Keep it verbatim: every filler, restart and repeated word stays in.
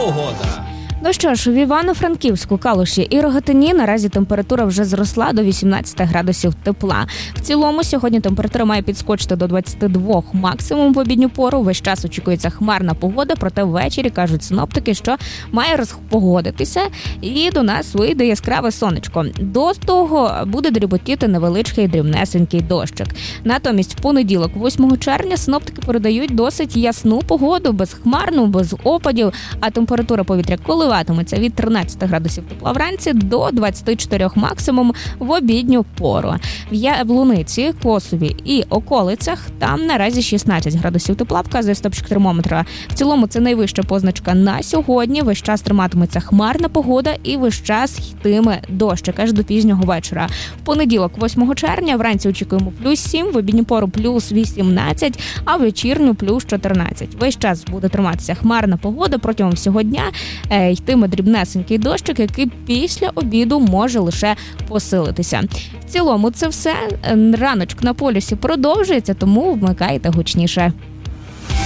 погода. Ну що ж, в Івано-Франківську, Калуші і Рогатині наразі температура вже зросла до вісімнадцять градусів тепла. В цілому сьогодні температура має підскочити до двадцять два максимум в обідню пору. Весь час очікується хмарна погода, проте ввечері кажуть синоптики, що має розпогодитися і до нас вийде яскраве сонечко. До того буде дріботіти невеличкий дрібнесенький дощик. Натомість в понеділок, восьмого червня, синоптики передають досить ясну погоду, безхмарну, без опадів, а температура повітря коли коливатиметься від тринадцять градусів тепла вранці до двадцять чотири максимум в обідню пору. В Яблуниці, Косові і околицях там наразі шістнадцять градусів тепла, вказує стопчик термометра. В цілому це найвища позначка на сьогодні. Весь час триматиметься хмарна погода і весь час йтиме дощик аж до пізнього вечора. В понеділок, восьмого червня, вранці очікуємо плюс сім, в обідню пору плюс вісімнадцять, а в вечірню плюс чотирнадцять. Весь час буде триматися хмарна погода протягом всього дня. Йтиме дрібнесенький дощик, який після обіду може лише посилитися. В цілому це все. Раночок на полюсі продовжується, тому вмикайте гучніше.